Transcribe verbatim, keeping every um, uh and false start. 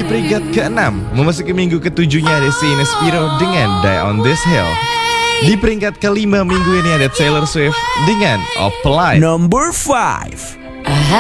peringkat keenam, memasuki minggu ketujuhnya ada Saint Spiro dengan Die on This Hill. Di peringkat kelima minggu ini ada Taylor Swift dengan Apply. Number five.